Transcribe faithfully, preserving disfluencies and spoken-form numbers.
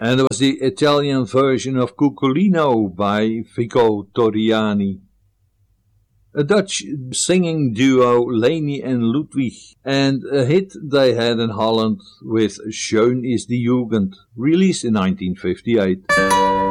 And there was the Italian version of Cuculino by Vico Torriani. A Dutch singing duo, Leni and Ludwig, and a hit they had in Holland with Schön ist die Jugend, released in nineteen fifty-eight.